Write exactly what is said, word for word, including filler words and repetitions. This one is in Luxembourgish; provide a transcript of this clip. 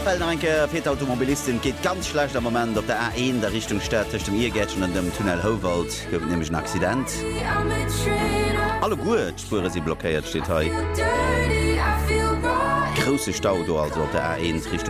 Appell enke fir Automobilistin geht ganz schlecht am Moment op der A eins der Richtung Stadt dem Irgätschen an dem Tunnel Howald gouf nämlich ein Accident. Alle gut Spure sie blockiert steht he. Große Stau do also op der A eins Richtung